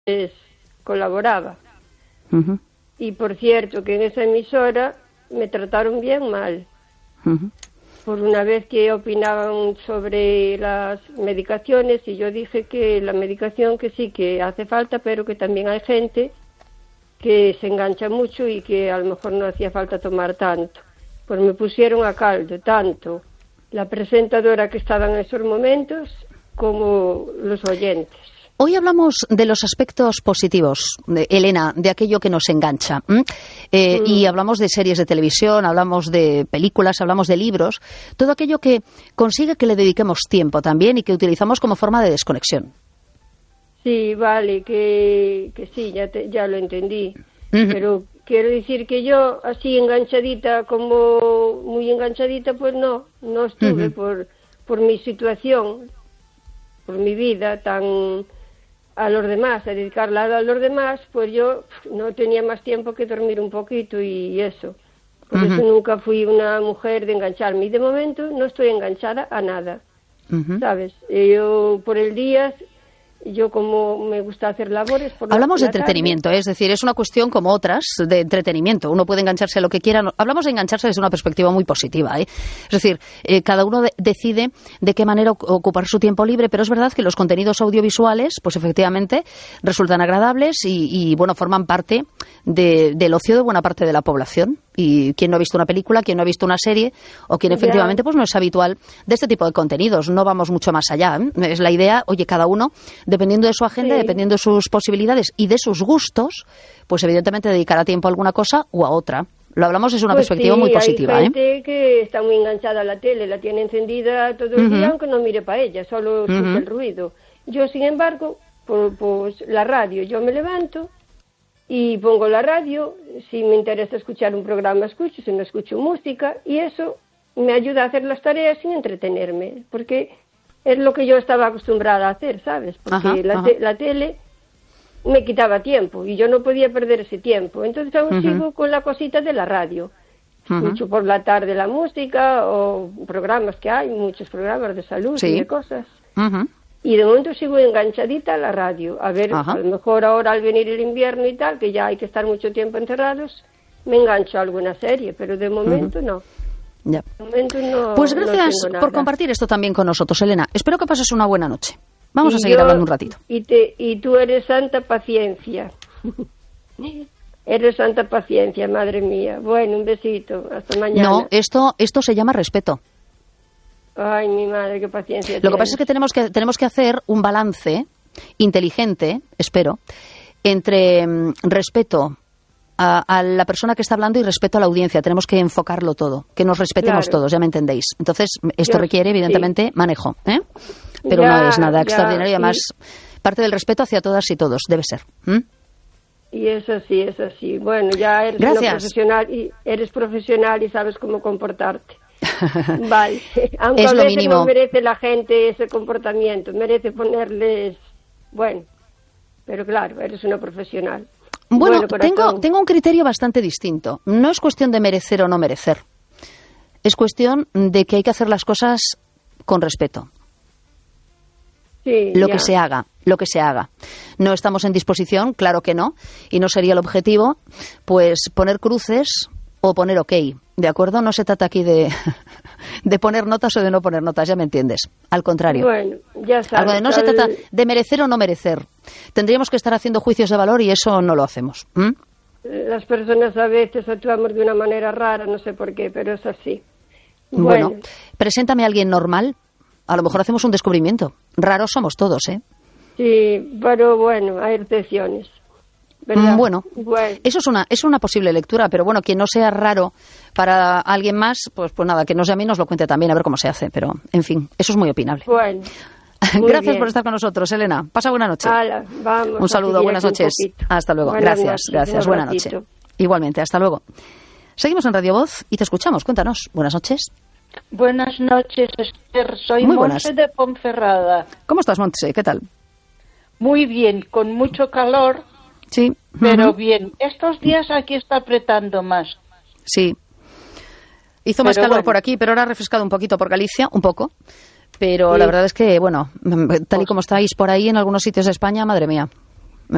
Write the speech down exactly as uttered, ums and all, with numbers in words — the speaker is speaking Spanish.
colaboraba. Uh-huh. Y por cierto, que en esa emisora me trataron bien mal. Uh-huh. Por una vez que opinaban sobre las medicaciones y yo dije que la medicación que sí que hace falta, pero que también hay gente que se engancha mucho y que a lo mejor no hacía falta tomar tanto. Pues me pusieron a caldo tanto la presentadora que estaba en esos momentos como los oyentes. Hoy hablamos de los aspectos positivos, de, Elena, de aquello que nos engancha. Eh, mm. Y hablamos de series de televisión, hablamos de películas, hablamos de libros, todo aquello que consigue que le dediquemos tiempo también y que utilizamos como forma de desconexión. Sí, vale, que, que sí, ya, te, ya lo entendí. Uh-huh. Pero quiero decir que yo, así enganchadita, como muy enganchadita, pues no, no estuve uh-huh. por, por mi situación, por mi vida tan... a los demás, a dedicarla a los demás, pues yo no tenía más tiempo que dormir un poquito y eso. Por uh-huh. eso nunca fui una mujer de engancharme. Y de momento no estoy enganchada a nada, uh-huh. ¿sabes? Yo por el día, yo como me gusta hacer labores... Por Hablamos la, de entretenimiento, tarde. Es decir, es una cuestión como otras de entretenimiento. Uno puede engancharse a lo que quiera. Hablamos de engancharse desde una perspectiva muy positiva, ¿eh? Es decir, eh, cada uno de, decide de qué manera ocupar su tiempo libre, pero es verdad que los contenidos audiovisuales, pues efectivamente, resultan agradables y, y bueno, forman parte de, del ocio de buena parte de la población. Y quien no ha visto una película, quien no ha visto una serie, o quien efectivamente pues no es habitual de este tipo de contenidos. No vamos mucho más allá, ¿eh? Es la idea, oye, cada uno, dependiendo de su agenda, sí. dependiendo de sus posibilidades y de sus gustos, pues evidentemente dedicará tiempo a alguna cosa o a otra. Lo hablamos desde una pues perspectiva sí, muy positiva. Hay gente ¿eh? que está muy enganchada a la tele, la tiene encendida todo el uh-huh. día, aunque no mire para ella, solo escucha uh-huh. el ruido. Yo, sin embargo, pues, pues la radio, yo me levanto y pongo la radio, si me interesa escuchar un programa escucho, si no escucho música, y eso me ayuda a hacer las tareas sin entretenerme, porque es lo que yo estaba acostumbrada a hacer, ¿sabes? Porque ajá, la, ajá. Te- la tele me quitaba tiempo y yo no podía perder ese tiempo, entonces aún uh-huh. sigo con la cosita de la radio. Escucho uh-huh. por la tarde la música o programas que hay, muchos programas de salud sí. y de cosas. Uh-huh. Y de momento sigo enganchadita a la radio. A ver, Ajá. a lo mejor ahora al venir el invierno y tal, que ya hay que estar mucho tiempo encerrados, me engancho a alguna serie, pero de momento uh-huh. no. Ya. De momento no. Pues gracias no por compartir esto también con nosotros, Elena. Espero que pases una buena noche. Vamos y a seguir yo, hablando un ratito. Y, te, y tú eres santa paciencia. Eres santa paciencia, madre mía. Bueno, un besito. Hasta mañana. No, esto, esto se llama respeto. Ay, mi madre, qué paciencia Lo tienes. que pasa es que tenemos que tenemos que hacer un balance inteligente, espero, entre mm, respeto a, a la persona que está hablando y respeto a la audiencia. Tenemos que enfocarlo todo, que nos respetemos Claro. todos, ya me entendéis. Entonces, esto Yo, requiere, evidentemente, sí. manejo, ¿eh? Pero Ya, no es nada ya, extraordinario. sí. Además, parte del respeto hacia todas y todos, debe ser. ¿eh? Y es así, es así. Bueno, ya eres una Gracias. profesional y eres profesional y sabes cómo comportarte. Vale. Aunque Es a lo veces mínimo. no merece la gente ese comportamiento, merece ponerles, bueno, pero claro, eres una profesional. Bueno, Bueno, tengo, corazón. tengo un criterio bastante distinto. No es cuestión de merecer o no merecer. Es cuestión de que hay que hacer las cosas con respeto. Sí, Lo ya. que se haga, lo que se haga. No estamos en disposición, claro que no, y no sería el objetivo, pues poner cruces o poner ok, ¿de acuerdo? No se trata aquí de, de poner notas o de no poner notas, ya me entiendes. Al contrario. Bueno, ya sabes. Algo de, no se al- trata de merecer o no merecer. Tendríamos que estar haciendo juicios de valor y eso no lo hacemos. ¿m? Las personas a veces actuamos de una manera rara, no sé por qué, pero es así. Bueno, Bueno, preséntame a alguien normal. A lo mejor hacemos un descubrimiento. Raros somos todos, ¿eh? sí, pero bueno, hay excepciones. ¿Verdad? Mm, Bueno, Bueno. eso es una es una posible lectura, pero bueno, quien no sea raro para alguien más, pues pues nada, que nos llame y nos lo cuente también, a ver cómo se hace. Pero, en fin, eso es muy opinable. Bueno, muy Gracias bien. por estar con nosotros, Elena. Pasa buena noche. Hala, vamos Un a saludo, seguir buenas aquí un noches. poquito. Hasta luego. Buenas Gracias, noches, gracias. un Buena ratito. noche. Igualmente, hasta luego. Seguimos en Radio Voz y te escuchamos. Cuéntanos. Buenas noches. Buenas noches, Esther. Soy Muy buenas. Monse de Ponferrada. ¿Cómo estás, Montse? ¿Qué tal? Muy bien, con mucho calor, Sí. pero Ujú. bien. Estos días aquí está apretando más. Sí. Hizo más Pero calor bueno. por aquí, pero ahora ha refrescado un poquito por Galicia, un poco. Pero Sí. la verdad es que, bueno, tal y Pues- como estáis por ahí en algunos sitios de España, madre mía.